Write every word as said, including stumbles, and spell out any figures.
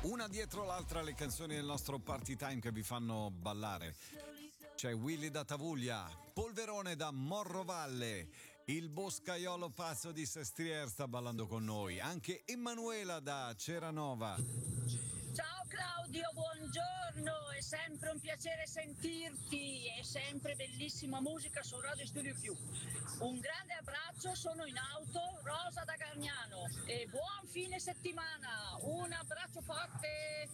Una dietro l'altra le canzoni del nostro party time che vi fanno ballare. C'è Willy da Tavuglia, Polverone da Morrovalle, il boscaiolo pazzo di Sestriere sta ballando con noi, anche Emanuela da Ceranova. Ciao Claudio, buongiorno, è sempre un piacere sentirti, è sempre bellissima musica su Radio Studio Più. Un grande abbraccio, sono in auto, Rosa da Gargnano, e buon fine settimana, un abbraccio forte.